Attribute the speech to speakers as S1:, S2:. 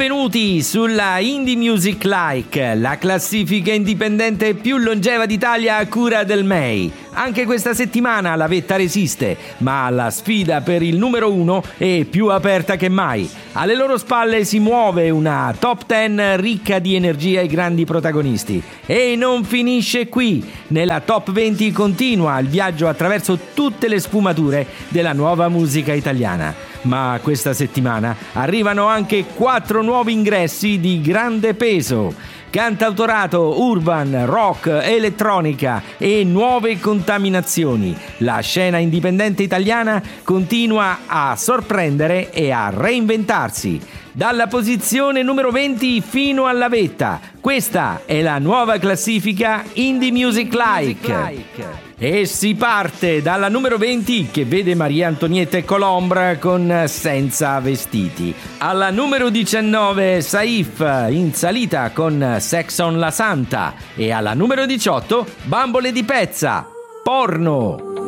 S1: Benvenuti sulla Indie Music Like, la classifica indipendente più longeva d'Italia a cura del MEI. Anche questa settimana la vetta resiste, ma la sfida per il numero 1 è più aperta che mai. Alle loro spalle si muove una top 10 ricca di energia e grandi protagonisti. E non finisce qui. Nella top 20 continua il viaggio attraverso tutte le sfumature della nuova musica italiana. Ma questa settimana arrivano anche 4 nuovi ingressi di grande peso. Cantautorato, urban, rock, elettronica e nuove contaminazioni. La scena indipendente italiana continua a sorprendere e a reinventarsi. Dalla posizione numero 20 fino alla vetta. Questa è la nuova classifica Indie Music Like. E si parte dalla numero 20 che vede Maria Antonietta e Colombra con Senza Vestiti. Alla numero 19 Saif in salita con Sex on la Santa. E alla numero 18 Bambole di Pezza, Porno.